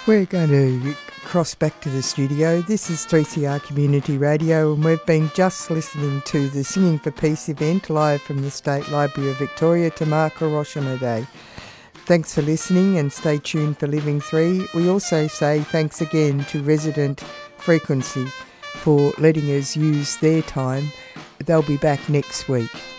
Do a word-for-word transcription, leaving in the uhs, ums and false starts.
We're going to cross back to the studio. This is three C R Community Radio, and we've been just listening to the Singing for Peace event live from the State Library of Victoria to mark Hiroshima Day. Thanks for listening, and stay tuned for Living three. We also say thanks again to Resident Frequency for letting us use their time. They'll be back next week.